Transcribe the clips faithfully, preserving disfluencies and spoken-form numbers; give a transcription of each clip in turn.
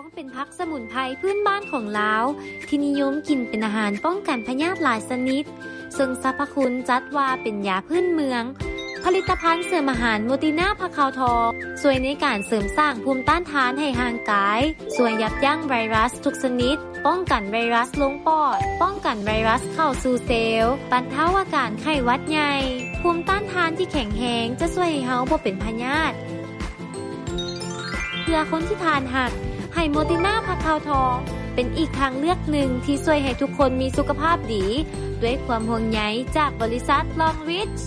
เป็นผักสมุนไพรพื้นบ้านของลาวที่นิยมกินเป็นอาหารป้องกันพยาธิหลายชนิดซึ่งสรรพคุณจัดว่าเป็นยาพื้นเมืองผลิตภัณฑ์เสริมอาหารโมติน่าผักขาวทองช่วยในการเสริมสร้างภูมิต้านทานให้ร่างกายช่วยยับยั้งไวรัสทุกชนิดป้องกันไวรัสลงปอดป้องกันไวรัสเข้าสู่เซลล์บรรเทาอาการไข้หวัดใหญ่ภูมิต้านทานที่แข็งแรงจะช่วยให้เฮาบ่เป็นพยาธิเพื่อคนที่ทานหักให้โมติน่าผักขาวทองเป็นอีกทางเลือกหนึ่งที่ช่วยให้ทุกคนมีสุขภาพดีด้วยความห่วงใยจากบริษัทลองริช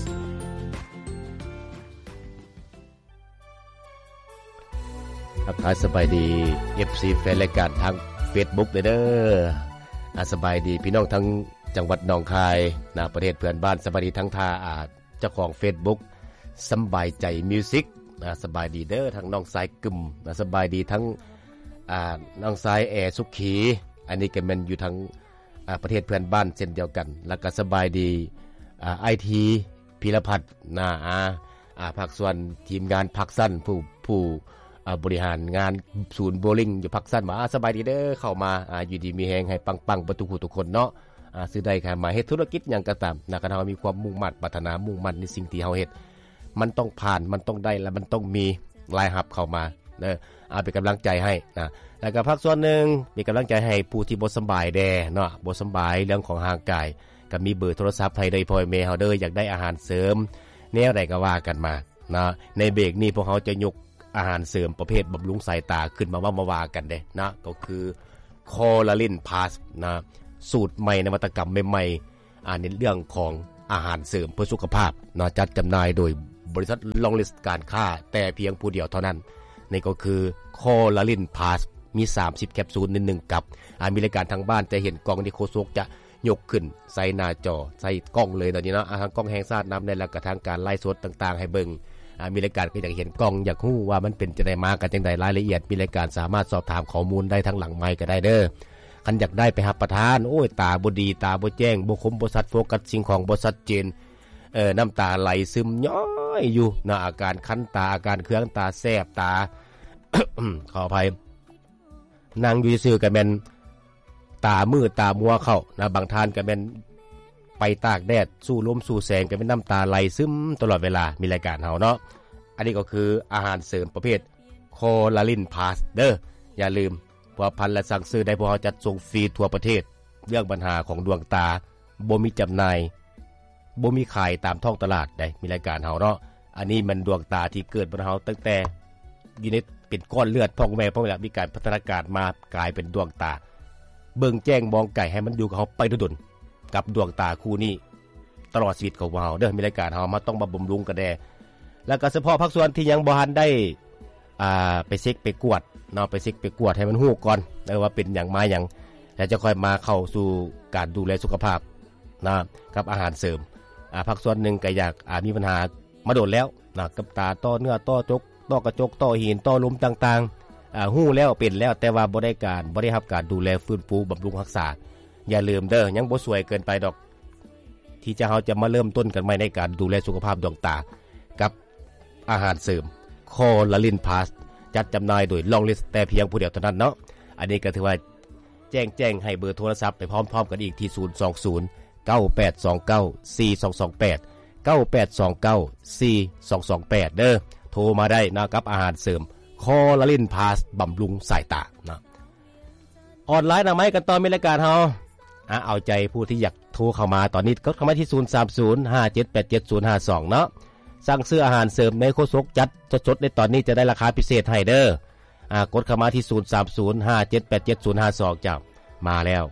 ทักทายสบายดี เอฟ ซี แฟนรายการทาง Facebook เด้ออ่าสบายดีพี่น้องทั้งจังหวัดหนองคายนะประเทศเพื่อนบ้านสบายดีทั้งทาอาเจ้าของ Facebook สบายใจมิวสิกนะสบายดีเด้อทั้งน้องสายกึมนะสบายดีทั้งอ่าน้องสายแอสุขีอันนี้ก็แม่นอยู่ทั้งอ่าประเทศเพื่อนบ้านเช่นเดียวกันแล้วก็สบายดีอ่า ไอ ที พีรพัฒน์นะอ่าอ่าภาคส่วนทีมงานพักสั้นผู้ผู้บริหารงานศูนย์โบลิ่งอยู่พักสั้นมาสบายดีเด้อเข้ามาอ่าอยู่ดีมีแฮงให้ปังๆประตูทุกคนเนาะอ่าซื้อได้ค่ะมาเฮ็ดธุรกิจหยังก็ตามนะคันเฮามีความมุ่งมั่นปรารถนามุ่งมั่นในสิ่งที่เฮาเฮ็ดมันต้องผ่านมันต้องได้และมันต้องมีรายรับเข้ามาเด้ออ่าเป็นกำลังใจให้นะแล้วก็ภาคส่วนนึงเป็นกำลังใจให้ผู้ที่บ่สบายแดเนาะบ่สบายเรื่องของร่างกายก็มีเบอร์โทรศัพท์ให้ได้พ่อแม่เฮาเด้ออยากได้อาหารเสริมแนวใดก็ว่ากันมานะในเบรกนี้พวกเฮาจะยกอาหารเสริมประเภทบำรุงสายตาขึ้นมาว่ามาว่ากันเด้นะก็คือคอลลาลินพาสนะสูตรใหม่นวัตกรรมใหม่ๆอ่าในเรื่องของอาหารเสริมเพื่อสุขภาพนะจัดจำหน่ายโดยบริษัทลองลิสการค้าแต่เพียงผู้เดียวเท่านั้นนี่ก็คือคอลลาลินพาสมีสามสิบแคปซูลในหนึ่งกับอ่ามีรายการทางบ้านจะเห็นกล่องที่โคซกจะยกขึ้นใส่หน้าจอใส่กล้องเลยตอนนี้เนาะทางกล้องแห่งชาตินำในหลักทางการไลฟ์สดต่างๆให้เบิ่งมีรายการก็อยากเห็นกล้องอยากรู้ว่ามันเป็นจะได้มากันจังได๋รายละเอียดมีรายการสามารถสอบถามข้อมูลได้ทางหลังไมค์ก็ได้เด้อคันอยากได้ไปรับประทานโอ้ยตาบ่ดีตาบ่แจ้งบ่คมบ่ชัดโฟกัสสิ่งของบ่ชัดเจนเอ่อน้ำตาไหลซึมย้อยอยู่นะอาการคันตาอาการเคืองตาแสบตา ขออภัยนั่งอยู่ซื่อๆก็แม่นตามืดตามัวเข้านะบางท่านก็แม่นไปตากแดดสู้ลมสู้แสงก็เป็นน้ำตาไหลซึมตลอดเวลามีรายการเฮาเนาะอันนี้ก็คืออาหารเสริมประเภทคอลลาลินพาสเด้ออย่าลืมพอพันและสั่งซื้อได้พวกเฮาจัดส่งฟรีทั่วประเทศเรื่องปัญหาของดวงตาบ่มีจำหน่ายบ่มีขายตามท้องตลาดได้มีรายการเฮาเนาะอันนี้มันดวงตาที่เกิดบนเฮาตั้งแต่อยู่ในเป็นก้อนเลือดพ่อแม่พ่อแม่มีการพัฒนาการมากลายเป็นดวงตาเบิ่งแจ้งมองไก่ให้มันอยู่กับเฮาไปดุดๆกับดวงตาคู่นี้ตลอดชีวิตของเราเด้อมีรายการเฮามาต้องมาบำรุงกันแดแล้วก็เฉพาะภาคส่วนที่ยังบ่ทันได้อ่าไปเช็คไปกวดเนาะไปเช็คไปกวดให้มันฮู้ก่อนเด้อว่าเป็นหยังมาหยังแล้วจะค่อยมาเข้าสู่การดูแลสุขภาพนะกับอาหารเสริมอ่าภาคส่วนนึงก็อยากอ่ามีปัญหามาโดนแล้วนะกับตาต้อเนื้อต้อจกต้อกระจกต้อหินต้อลมต่างๆอ่าฮู้แล้วเป็นแล้วแต่ว่าบ่ได้การบ่ได้รับการดูแลฟื้นฟูบำรุงรักษาอย่าลืมเด้อยังบ่สวยเกินไปดอกที่จะเฮาจะมาเริ่มต้นกันใหม่ในการดูแลสุขภาพดวงตากับอาหารเสริมคอลลาลินพาสจัดจำหน่ายโดยลองลิสแต่เพียงผู้เดียวเท่านั้นเนาะอันนี้ก็ถือว่าแจ้งแจ้งให้เบอร์โทรศัพท์ไปพร้อมๆกันอีกที่ศูนย์ สอง ศูนย์ เก้า แปด สอง เก้า สี่ สอง สอง แปด เก้า แปด สอง เก้า สี่ สอง สอง แปดเด้อโทรมาได้นะกับอาหารเสริมคอลลาลินพาสบำรุงสายตานะออนไลน์นะไหมกันตอนมีรายการเฮาอ่ะเอาใจผู้ที่อยากโทรเข้ามาตอนนี้ก็เข้ามาที่ศูนย์ สาม ศูนย์ ห้า เจ็ด แปด เจ็ด ศูนย์ ห้า สองเนาะสั่งซื้ออาหารเสริมในโคซกจัดสดๆในตอนนี้จะได้ราคาพิเศษให้เด้ออ่ากดเข้ามาที่ศูนย์ สาม ศูนย์ ห้า เจ็ด แปด เจ็ด ศูนย์ ห้า สองจ้ะมาแล้ว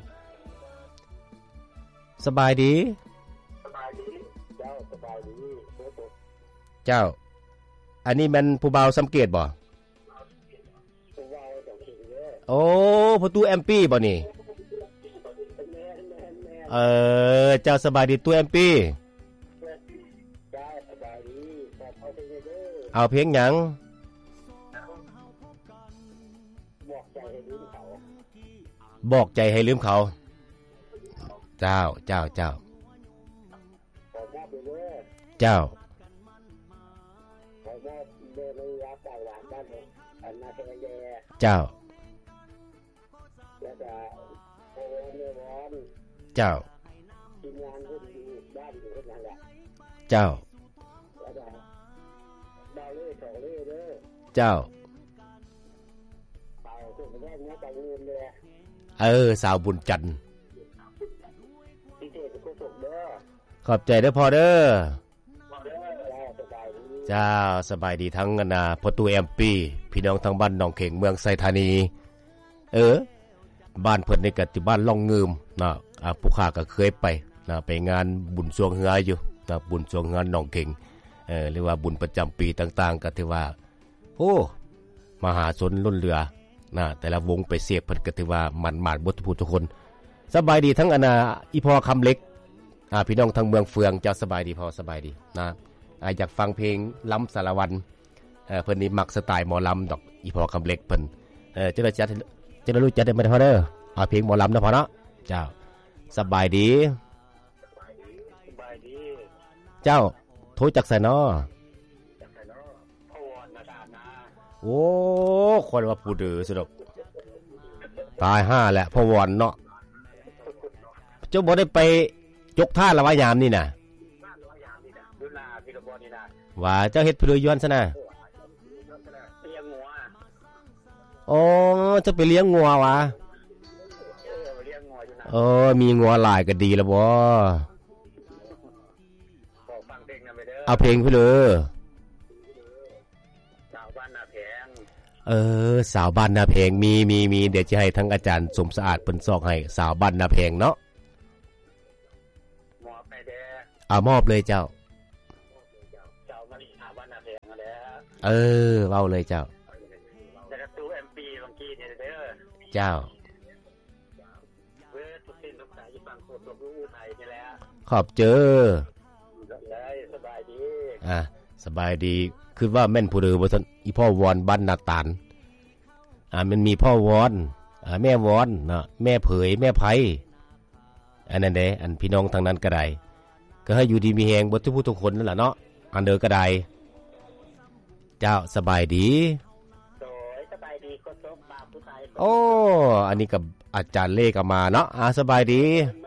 สบายดีสบายดีเจ้าสบายดีเจ้าอันนี้มันผู้บ่าวสังเกตบ่โอ้ประตูแอมปี้บ่นี่เออเจ้าสบายดีตัวแอมปี้เอาเพลงหยังบอกใจให้ลืมเขาเจ้าเจ้าเจ้าเจ้าเจ้าเจ้าทีมงานก็ดีบ้านอยู่นั่นแหละเจ้าแล้วก็ดาวเล่สองเล่เด้อเจ้าเป่าส่งไปได้เนื้อใจเงินเลยเออสาวบุญจันทร์พิเศษเป็นผู้ส่งเด้อขอบใจเด้อพ่อเด้อเจ้าสบายดีทั้งนาพ่อตู่แอมปี้พี่น้องทั้งบ้านหนองเข่งเมืองไซธานีเออบ้านเพิ่นนี่ก็ที่บ้านล่องงืมนะอ่าผู้ข้าก็เคยไปนะไปงานบุญสวงเฮืออยู่นะบุญสวงงานหนองเข่งเออหรือว่าบุญประจำปีต่างๆก็ถือว่าโอ้มหาชนล้นเรือนะแต่ละวงไปเสียบเพิ่นก็ถือว่ามันหมาดบ่ทุกผู้ทุกคนสบายดีทั้งอนาอีพอคำเล็กอ่าพี่น้องทั้งเมืองเฟืองเจ้าสบายดีพอสบายดีนะอ่าอยากฟังเพลงล้ำสารวันเออเพิ่นนี่มักสไตล์หมอลำดอกอีพอคำเล็กเพิ่นเออจะได้จัดจะได้รู้จักได้มั้ยพ่อเด้อเอาเพลงหมอลำนะพ่อเนาะเจ้าสบายดีสบายดีเจ้าโทรจากไสน้อจากไสน้อพ่อวอนนะดานาโอ้คนว่าผู้ดื้อสุดอกตายห้าแหละพ่อวอนเนาะเจ้าบ่ได้ไปยกท่าละว่ายามนี่น่ะว่าเจ้าเฮ็ดเพลือยวนซะนะเลี้ยงงัวอ๋อจะไปเลี้ยงงัววะเออมีงัวหลายก็ดีแล้วบ่เอาเพลงไปเลยสาวบ้านนาแพงเออสาวบ้านนาแพงมีมีมีเดี๋ยวจะให้ทั้งอาจารย์สมสะอาดเพิ่นซอกให้สาวบ้านนาแพงเนาะหมอไปแดเอามอบเลยเจ้าเจ้ามาลีหาบ้านนาแพงมาแล้วเออเว้าเลยเจ้าแต่กระตู้ เอ็ม พี บางกี้นี่เด้อเจ้าเว้ยทุกสิ่งทุกอย่างอยู่ฝั่งโคตรรู้ไทยนี่แหละขอบเจอได้สบายดีอ่ะสบายดีคือว่าแม่นผู้ดื้อบ่ซั่นอีพ่อวอนบ้านนาตาลอ่ามันมีพ่อวอนอ่าแม่วอนเนาะแม่เผยแม่ไผอันนั้นเด้อันพี่น้องทางนั้นก็ได้ก็ให้อยู่ดีมีแฮงเบิดทุกผู้ทุกคนนั่นล่ะเนาะอันเด้อก็ได้เจ้าสบายดีโดยสบายดีคนโตบาผู้ชายโอ้อันนี้กับอาจารย์เลขมาเนาะอ่าสบายดี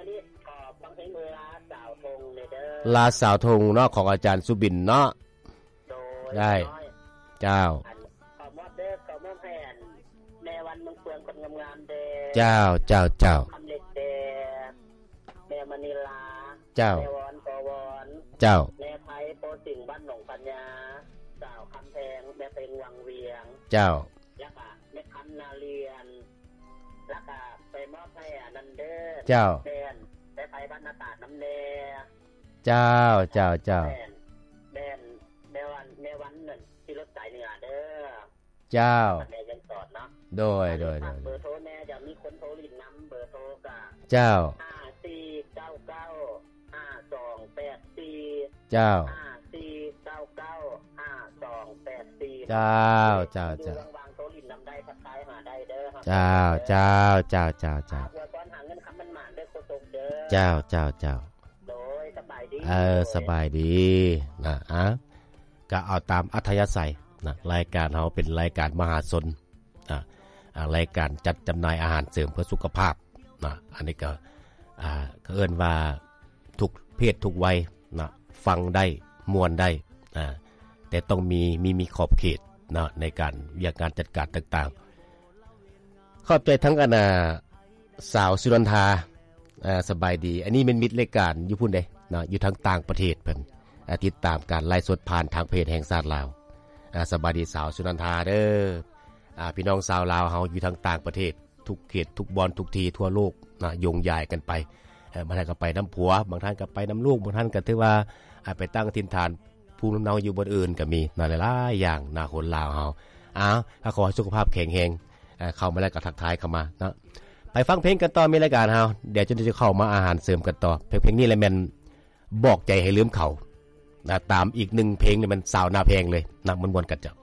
ลาสาวธงเนาะของอาจารย์สุบินเนาะได้เจ้าขอมอบเด้อขอมอบให้แม่วันเมืองเฟืองคนงามๆเด้อเจ้าเจ้าเจ้าคำเล็กเด้อแม่มณีลาเจ้าแม่วอนกวอนเจ้าแม่ไผโปสิงบ้านหนองปัญญาสาวคำแพงแม่เป็นวังเวียงเจ้าแล้วก็แม่คำนาเรียนแล้วก็ไปมอบให้นันเด้อเจ้าแม่แม่ไผบ้านนาตาดน้ำแดงเจ้าเจ้าเจ้าแม่แม่วันแม่วันนั่นที่รถสายเหนือเด้อเจ้าแม่ยังสอดเนาะโดยโดยโดยเบอร์โทรแม่จะมีคนโทรลิ้นนำเบอร์โทรกะเจ้าห้า สี่ เก้า เก้า ห้า สอง แปด สี่เจ้าห้า สี่ เก้า เก้า ห้า สอง แปด สี่เจ้าเจ้าเจ้าวางโทรลิ้นนำได้ทักทายหาได้เด้อเจ้าเจ้าเจ้าเจ้าเจ้าอวยพรหาเงินคำมันหมานเด้อโคตรเด้อเจ้าเจ้าเจ้าเออสบายดีนะอ่ะก็เอาตามอัธยาศัยนะรายการเฮาเป็นรายการมหาชนอ่ะอ่ารายการจัดจำหน่ายอาหารเสริมเพื่อสุขภาพนะอันนี้ก็อ่าก็เอิ้นว่าทุกเพศทุกวัยนะฟังได้ม่วนได้อ่าแต่ต้องมีมีมีขอบเขตนะในการเรียกการจัดการต่างๆขอบใจทั้งอนาสาวสุรันทาอ่าสบายดีอันนี้เป็นมิตรรายการอยู่พุ่นเด้นะอยู่ทางต่างประเทศเพิ่นติดตามการไลฟ์สดผ่านทางเพจแห่งชาติลาวอ่าสบายดีสาวสุนันทาเด้ออ่าพี่น้องชาวลาวเฮาอยู่ทางต่างประเทศทุกเขตทุกบอนทุกทีทั่วโลกนะโยงย้ายกันไปเอ่อบางท่านก็ไปน้ำผัวบางท่านก็ไปน้ำลูกบางท่านก็ถือว่าอ่าไปตั้งถิ่นฐานภูมิลำเนาอยู่บนอื่นก็มีนะหลายๆอย่างนะคนลาวเฮาอ้าวถ้าขอให้สุขภาพแข็งแรงอ่าเข้ามาแล้วก็ทักทายเข้ามาเนาะไปฟังเพลงกันต่อมีรายการเฮาเดี๋ยวจะเข้ามาอาหารเสริมกันต่อเพลงนี้แหละแม่นบอกใจให้ลืมเขานะตามอีกหนึ่งเพลงนี่มันสาวนาแพงเลยนะมวนๆกันจ้ะ